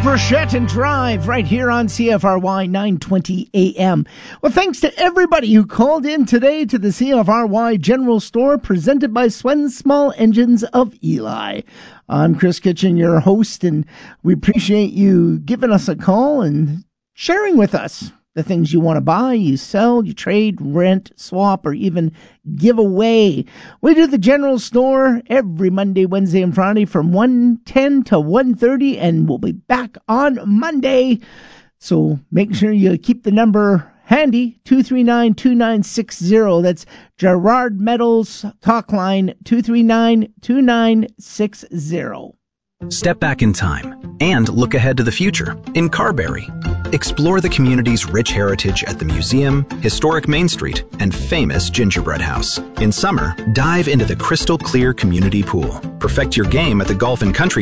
Burchett and Drive right here on CFRY 920 AM. Well, thanks to everybody who called in today to the CFRY General Store presented by Swen Small Engines of Eli. I'm Chris Kitchen, your host, and we appreciate you giving us a call and sharing with us the things you want to buy, you sell, you trade, rent, swap, or even give away. We do the General Store every Monday, Wednesday, and Friday from 1:10 to 1:30, and we'll be back on Monday. So make sure you keep the number handy, 239-2960. That's Gerard Meadows talk line, 239-2960. Step back in time and look ahead to the future in Carberry. Explore the community's rich heritage at the museum, historic Main Street, and famous Gingerbread House. In summer, dive into the crystal clear community pool. Perfect your game at the Golf and Country